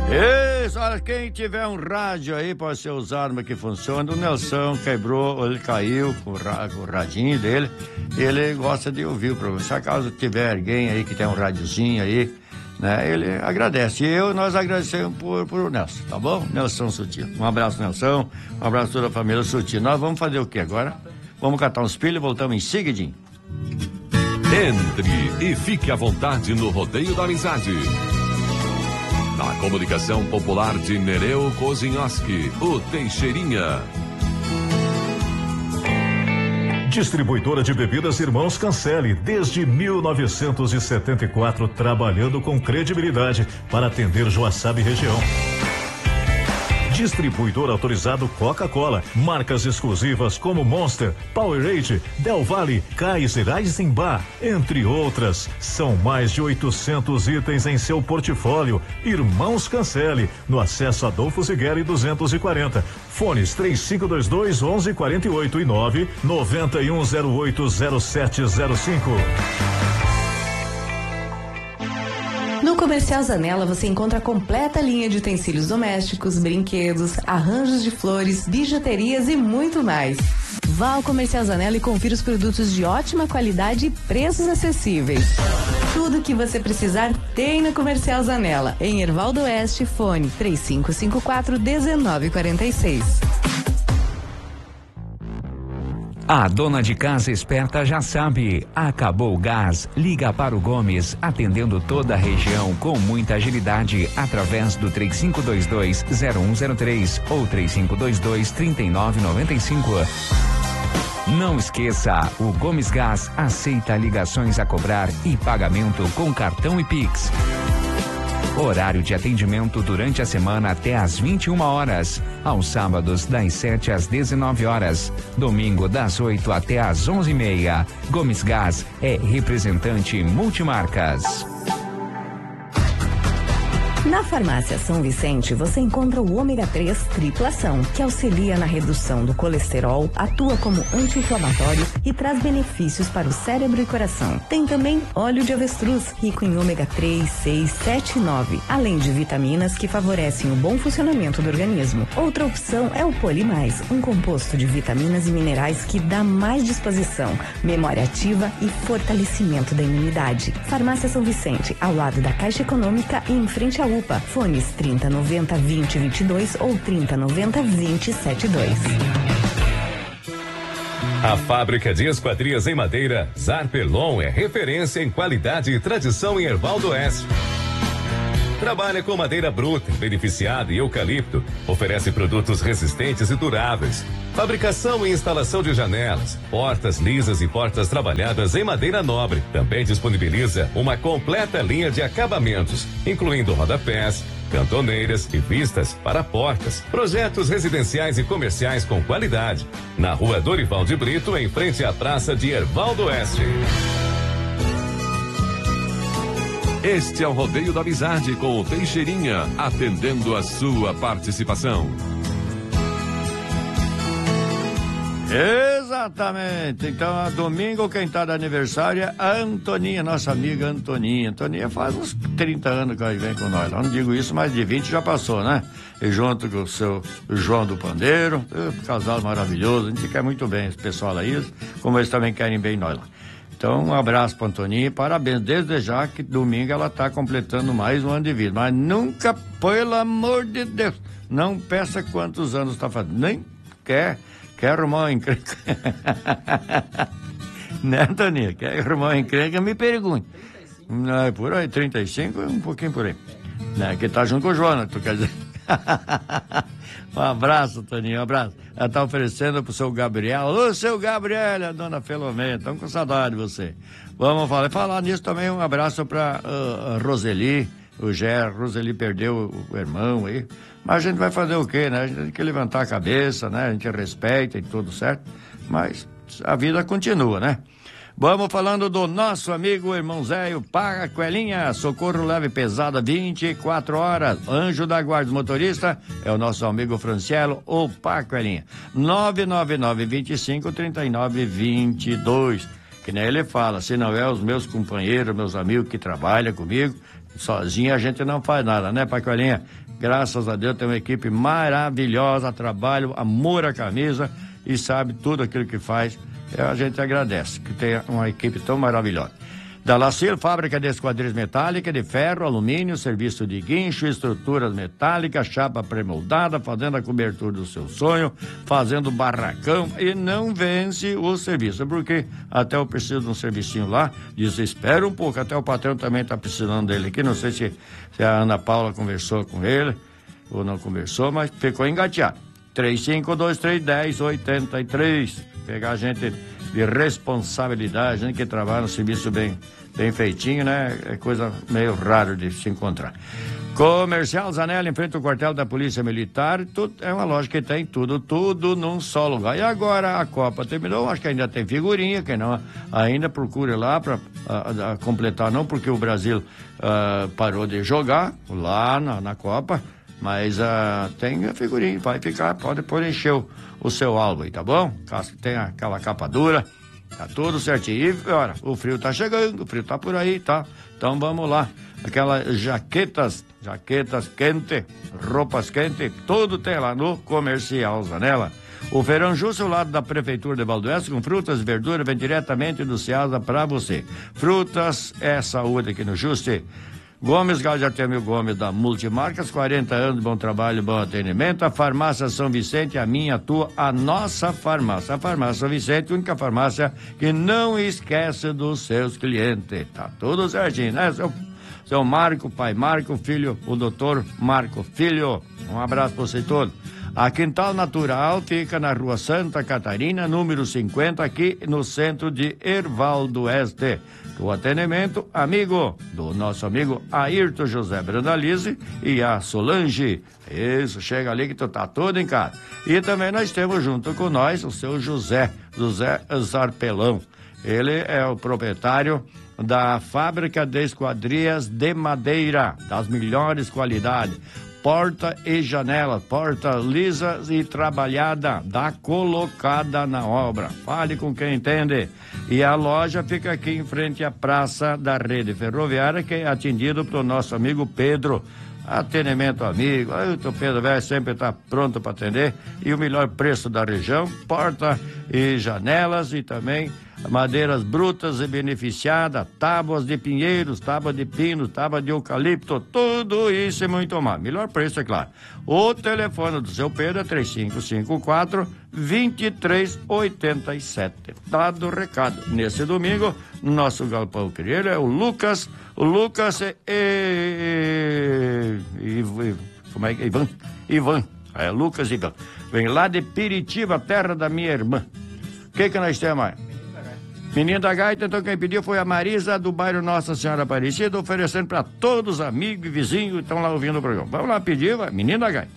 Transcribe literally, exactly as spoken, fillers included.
Isso, olha, quem tiver um rádio aí pode ser usado, mas que funciona. O Nelson quebrou, ele caiu com o, ra, com o radinho dele, ele gosta de ouvir o programa. Se acaso tiver alguém aí que tem um radiozinho aí, né, ele agradece. E eu, nós agradecemos por, por Nelson, tá bom? Nelson Sutil. Um abraço, Nelson, um abraço a toda a família Sutil. Nós vamos fazer o que agora? Vamos catar uns pilhos e voltamos em seguidinho. Entre e fique à vontade no Rodeio da Amizade. Na comunicação popular de Nereu Kozinhoski, o Teixeirinha. Distribuidora de bebidas Irmãos Cancele, desde mil novecentos e setenta e quatro, trabalhando com credibilidade para atender Joaçaba e região. Distribuidor autorizado Coca-Cola, marcas exclusivas como Monster, Powerade, Del Valle, Kaiser, Eisenbach, entre outras. São mais de oitocentos itens em seu portfólio. Irmãos Cancele, no acesso Adolfo Zigueri duzentos e quarenta. Fones três cinco dois dois, onze quarenta e oito e nove nove um zero oito zero sete zero cinco. No Comercial Zanella você encontra a completa linha de utensílios domésticos, brinquedos, arranjos de flores, bijuterias e muito mais. Vá ao Comercial Zanella e confira os produtos de ótima qualidade e preços acessíveis. Tudo o que você precisar tem no Comercial Zanella. Em Hervaldo Oeste, fone três cinco cinco quatro, um nove quatro seis. A dona de casa esperta já sabe, acabou o gás, liga para o Gomes, atendendo toda a região com muita agilidade, através do três cinco dois dois, zero um zero três ou três cinco dois dois, três nove nove cinco. Não esqueça, o Gomes Gás aceita ligações a cobrar e pagamento com cartão e Pix. Horário de atendimento durante a semana até às vinte e uma horas. Aos sábados, das sete às dezenove horas. Domingo, das oito até às onze e meia. Gomes Gás é representante multimarcas. Na Farmácia São Vicente, você encontra o ômega três triplação, que auxilia na redução do colesterol, atua como anti-inflamatório e traz benefícios para o cérebro e coração. Tem também óleo de avestruz, rico em ômega três, seis, sete e nove, além de vitaminas que favorecem o bom funcionamento do organismo. Outra opção é o Polimais, um composto de vitaminas e minerais que dá mais disposição, memória ativa e fortalecimento da imunidade. Farmácia São Vicente, ao lado da Caixa Econômica e em frente à U P A. Fones trinta noventa, vinte, vinte e dois ou trinta noventa, vinte, setenta e dois. A fábrica de esquadrias em madeira Zarpelon é referência em qualidade e tradição em Hervaldo Oeste. Trabalha com madeira bruta, beneficiada e eucalipto. Oferece produtos resistentes e duráveis. Fabricação e instalação de janelas, portas lisas e portas trabalhadas em madeira nobre. Também disponibiliza uma completa linha de acabamentos, incluindo rodapés, cantoneiras e vistas para portas. Projetos residenciais e comerciais com qualidade. Na rua Dorival de Brito, em frente à praça de Hervaldo Oeste. Este é o Rodeio da Amizade com o Teixeirinha, atendendo a sua participação. Exatamente. Então, a domingo, quem está de aniversário é a Antoninha, nossa amiga Antoninha. Antoninha faz uns trinta anos que ela vem com nós. Eu não digo isso, mas de vinte já passou, né? E junto com o seu João do Pandeiro, um casal maravilhoso. A gente quer muito bem esse pessoal aí, como eles também querem bem nós lá. Então, um abraço para Antoninha e parabéns. Desde já que domingo ela está completando mais um ano de vida. Mas nunca, pelo amor de Deus, não peça quantos anos está fazendo. Nem quer, quer arrumar uma encrenca. Né, Antoninha? Quer arrumar uma encrenca, me pergunte. Não, é por aí, trinta e cinco, um pouquinho por aí. Né, que tá junto com o Jonas, tu quer dizer. Um abraço, Toninho, um abraço. Ela tá oferecendo pro seu Gabriel. Ô, seu Gabriel, a dona Filomena, estamos com saudade de você. Vamos falar. Falar nisso também, um abraço pra uh, a Roseli, o Ger. Roseli perdeu o, o irmão aí. Mas a gente vai fazer o quê, né? A gente tem que levantar a cabeça, né? A gente respeita e tudo certo. Mas a vida continua, né? Vamos falando do nosso amigo irmão Zéio, paga Coelhinha, socorro leve pesada vinte e quatro horas, anjo da guarda motorista, é o nosso amigo Francielo, o Pacoelinha, nove nove nove, vinte e cinco, trinta e nove, vinte e dois, que nem ele fala, se não é os meus companheiros, meus amigos que trabalham comigo, sozinho a gente não faz nada, né, Pacoelinha? Graças a Deus tem uma equipe maravilhosa, trabalho, amor à camisa e sabe tudo aquilo que faz. A gente agradece que tenha uma equipe tão maravilhosa. Da Lacil, fábrica de esquadrias metálicas, de ferro, alumínio, serviço de guincho, estruturas metálicas, chapa pré-moldada, fazendo a cobertura do seu sonho, fazendo barracão e não vence o serviço, porque até eu preciso de um servicinho lá, diz, espera um pouco, até o patrão também está precisando dele aqui, não sei se, se a Ana Paula conversou com ele ou não conversou, mas ficou engateado. três cinco dois três, dez oitenta e três, pegar gente de responsabilidade, gente que trabalha no serviço bem, bem feitinho, né? É coisa meio rara de se encontrar. Comercial Zanella, em frente ao quartel da Polícia Militar, tudo, é uma loja que tem tudo, tudo num só lugar. E agora a Copa terminou, acho que ainda tem figurinha, quem não ainda procure lá para completar, não porque o Brasil uh, parou de jogar lá na, na Copa, mas uh, tem a figurinha, vai ficar, pode pôr encher o, o seu álbum aí, tá bom? Caso que tenha aquela capa dura, tá tudo certinho. E, olha, o frio tá chegando, o frio tá por aí, tá? Então vamos lá. Aquelas jaquetas, jaquetas quentes, roupas quentes, tudo tem lá no Comercial Zanella. O Feirão Justo, ao lado da Prefeitura de Valdoeste, com frutas e verduras, vem diretamente do Ceasa para você. Frutas é saúde aqui no Juste. Gomes, Galo de Artemio Gomes, da Multimarcas, quarenta anos de bom trabalho, bom atendimento. A Farmácia São Vicente, a minha, a tua, a nossa farmácia. A Farmácia São Vicente, única farmácia que não esquece dos seus clientes. Tá tudo certinho, né, seu, seu Marco, pai Marco, filho, o doutor Marco Filho. Um abraço para você todo. A Quintal Natural fica na rua Santa Catarina, número cinquenta, aqui no centro de Erval do Oeste. O atendimento amigo do nosso amigo Ayrton José Brandalize e a Solange. Isso, chega ali que tu tá todo em casa. E também nós temos junto com nós o seu José, José Zarpelão. Ele é o proprietário da fábrica de esquadrias de madeira, das melhores qualidades. Porta e janela, porta lisa e trabalhada, dá colocada na obra. Fale com quem entende. E a loja fica aqui em frente à praça da rede ferroviária, que é atendido pelo nosso amigo Pedro. Atendimento amigo, o Pedro Velho sempre está pronto para atender. E o melhor preço da região, porta e janelas e também madeiras brutas e beneficiadas, tábuas de pinheiros, tábua de pino, tábua de eucalipto, tudo isso e muito mais. Melhor preço, é claro. O telefone do seu Pedro é três cinco cinco quatro, dois três oito sete. Dado o recado. Nesse domingo, nosso galpão crioulo é o Lucas, o Lucas e, e, e, e como é que é? Ivan? Ivan. É, Lucas e Ivan. Vem lá de Piritiba, terra da minha irmã. O que que nós temos aí? Menino da Gaita, então quem pediu foi a Marisa do bairro Nossa Senhora Aparecida, oferecendo para todos os amigos e vizinhos que estão lá ouvindo o programa. Vamos lá pedir, vai. Menino da Gaita.